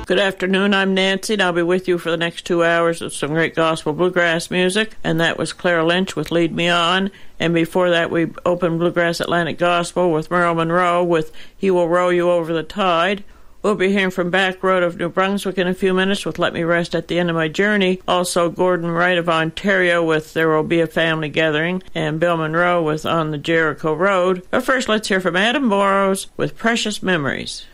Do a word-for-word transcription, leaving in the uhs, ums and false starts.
Good afternoon, I'm Nancy, and I'll be with you for the next two hours of some great gospel bluegrass music, and that was Clara Lynch with Lead Me On, and before that we opened Bluegrass Atlantic Gospel with Merle Monroe with He Will Row You Over the Tide. We'll be hearing from Back Road of New Brunswick in a few minutes with Let Me Rest at the End of My Journey. Also, Gordon Wright of Ontario with There Will Be a Family Gathering, and Bill Monroe with On the Jericho Road. But first, let's hear from Adam Burrows with Precious Memories.